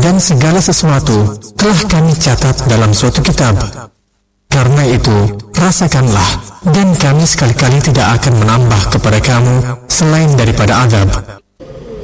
dan segala sesuatu telah kami catat dalam suatu kitab. Karena itu, rasakanlah, dan kami sekali-kali tidak akan menambah kepada kamu selain daripada azab.